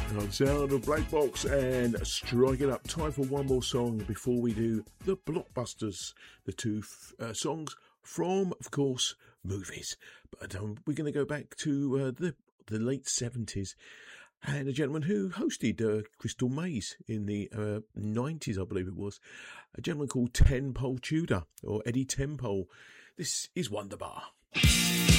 on Sound of Black Box and Strike It Up. Time for one more song before we do the blockbusters, the two songs from, of course, movies. But we're going to go back to the late 70s and a gentleman who hosted Crystal Maze in the 90s, I believe it was. A gentleman called Tenpole Tudor, or Eddie Tenpole. This is Wonderbar.